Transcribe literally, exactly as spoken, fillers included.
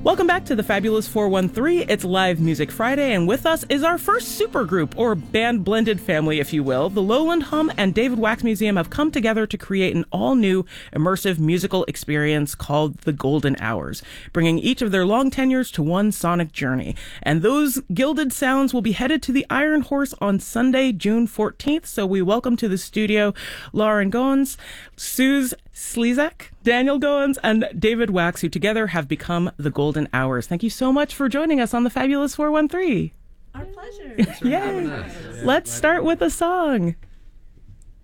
Welcome back to the Fabulous four one three. It's Live Music Friday, and with us is our first supergroup, or band blended family, if you will. The Lowland Hum and David Wax Museum have come together to create an all-new immersive musical experience called The Golden Hours, bringing each of their long tenures to one sonic journey. And those gilded sounds will be headed to the Iron Horse on Sunday, June fourteenth. So we welcome to the studio Lauren Goins, Suze Slezak, Daniel Goins, and David Wax, who together have become The Golden Hours. Thank you so much for joining us on the Fabulous four one three. Our pleasure. Yay. Let's start with a song.